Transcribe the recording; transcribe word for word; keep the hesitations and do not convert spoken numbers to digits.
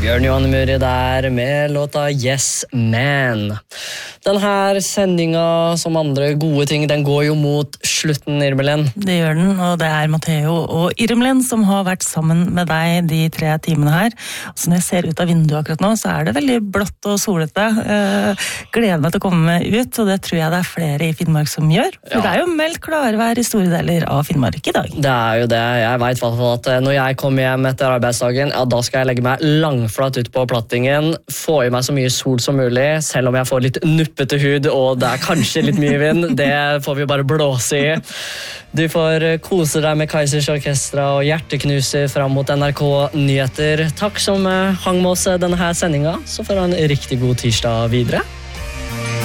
Bjørn Johan Muri der med låta Yes Man. Den her sendinga som andre gode ting, den går jo mot slutten, Irmelin. Det gjør den, og det er Matteo og Irmelin som har vært sammen med deg de tre timene her. Så når jeg ser ut av vinduet akkurat nå, så er det veldig blått og solete. Uh, gleder meg til å komme ut, og det tror jeg det er flere i Finnmark som gjør. For ja. Det er jo meldt klarvær i store deler av Finnmark i dag. Det er jo det. Jeg vet i hvert fall at når jeg kommer hjem etter arbeidsdagen, ja, da skal jeg legge meg langflatt ut på plattingen, få i meg så mye sol som mulig, selv om jeg får litt nuppete hud, og det er kanskje litt mye vind. Det får vi bare blåse i. Du får kose deg med Kaizers Orkestra og hjerteknuser fram mot N R K Nyheter. Takk som hang med oss denne her sendinga, så får du en riktig god tirsdag videre.